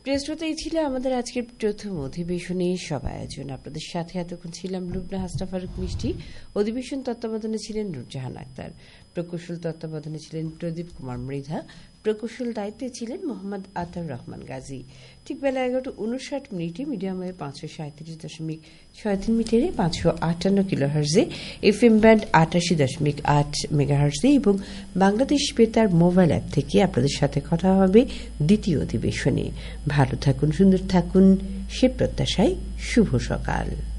প্রিয় শ্রোতা, এই ছিল আমাদের আজকের প্রথম অধিবেশনে সব আয়োজন। আপনাদের সাথে এতক্ষণ ছিলাম লুবনা হাসনা ফারুক মিষ্টি। অধিবেশন তত্ত্বাবধানে ছিলেন নুরজাহান আক্তার, প্রকৌশল তত্ত্বাবধানে ছিলেন প্রদীপ কুমার মৃধা, প্রকৌশল দায়িত্বে ছিলেন মোহাম্মদ আতাউর রহমান গাজী। ঠিক বেলা 11:59 মিডিয়াম ওয়েভ 537.63 মিটারে, 558 কিলোহার্জে, FM ব্যান্ড 88.8 মেগাহার্জে এবং বাংলাদেশ বেতার মোবাইল অ্যাপ থেকে আপনাদের সাথে কথা হবে দ্বিতীয় অধিবেশনে। ভালো থাকুন, সুন্দর থাকুন, সে প্রত্যাশায় শুভ সকাল।